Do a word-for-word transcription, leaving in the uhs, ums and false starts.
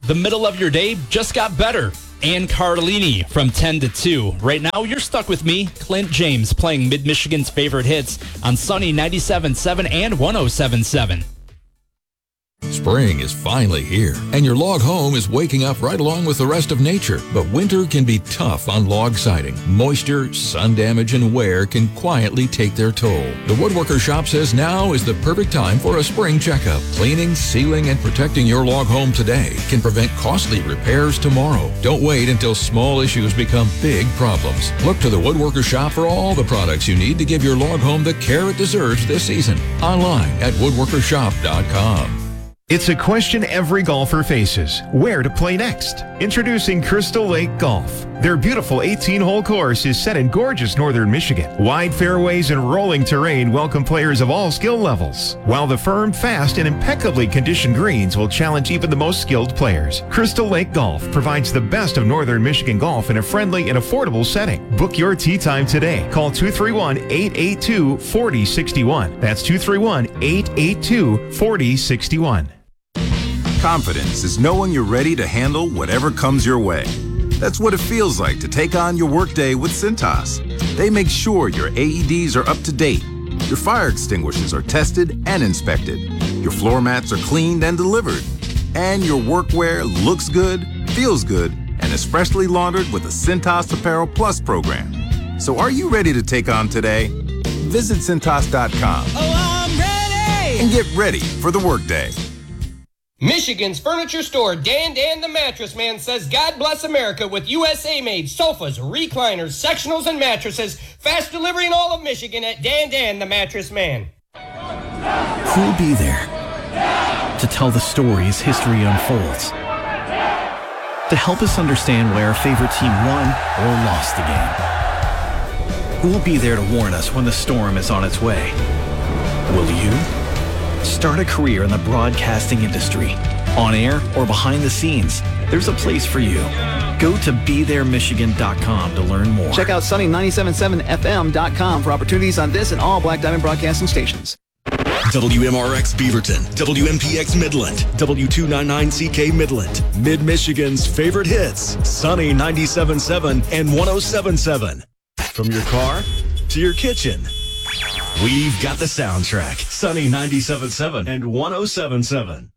The middle of your day just got better. Ann Carlini from ten to two. Right now, you're stuck with me, Clint James, playing Mid-Michigan's favorite hits on Sunny ninety-seven point seven and one oh seven point seven. Spring is finally here, and your log home is waking up right along with the rest of nature. But winter can be tough on log siding. Moisture, sun damage, and wear can quietly take their toll. The Woodworker Shop says now is the perfect time for a spring checkup. Cleaning, sealing, and protecting your log home today can prevent costly repairs tomorrow. Don't wait until small issues become big problems. Look to the Woodworker Shop for all the products you need to give your log home the care it deserves this season. Online at woodworker shop dot com. It's a question every golfer faces. Where to play next? Introducing Crystal Lake Golf. Their beautiful eighteen-hole course is set in gorgeous northern Michigan. Wide fairways and rolling terrain welcome players of all skill levels, while the firm, fast, and impeccably conditioned greens will challenge even the most skilled players. Crystal Lake Golf provides the best of northern Michigan golf in a friendly and affordable setting. Book your tee time today. Call two three one, eight eight two, four oh six one. That's two three one, eight eight two, four oh six one. Confidence is knowing you're ready to handle whatever comes your way. That's what it feels like to take on your workday with Cintas. They make sure your A E Ds are up to date, your fire extinguishers are tested and inspected, your floor mats are cleaned and delivered, and your workwear looks good, feels good, and is freshly laundered with the Cintas Apparel Plus program. So are you ready to take on today? Visit Cintas dot com. Oh, I'm ready! And get ready for the workday. Michigan's furniture store, Dan Dan the Mattress Man, says God bless America with U S A-made sofas, recliners, sectionals, and mattresses. Fast delivery in all of Michigan at Dan Dan the Mattress Man. Who'll be there to tell the story as history unfolds? To help us understand why our favorite team won or lost the game? Who will be there to warn us when the storm is on its way? Will you? Start a career in the broadcasting industry. On air or behind the scenes, there's a place for you. Go to be there michigan dot com to learn more. Check out sunny ninety-seven point seven F M dot com for opportunities on this and all Black Diamond Broadcasting stations. W M R X Beaverton, W M P X Midland, W two ninety-nine C K Midland, Mid-Michigan's favorite hits, Sunny ninety-seven point seven and one oh seven point seven. From your car to your kitchen, we've got the soundtrack, Sunny ninety-seven point seven and one oh seven point seven.